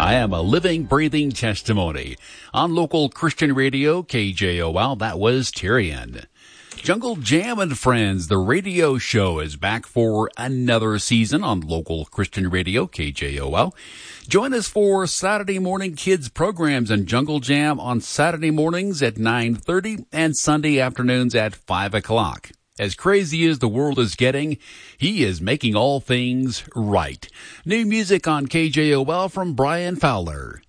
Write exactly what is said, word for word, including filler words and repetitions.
I am a living, breathing testimony. On local Christian radio, K J O L, that was Tyrion. Jungle Jam and Friends, the radio show, is back for another season on local Christian radio, K J O L. Join us for Saturday morning kids programs and Jungle Jam on Saturday mornings at nine thirty and Sunday afternoons at five o'clock. As crazy as the world is getting, he is making all things right. New music on K J O L from Brian Fowler.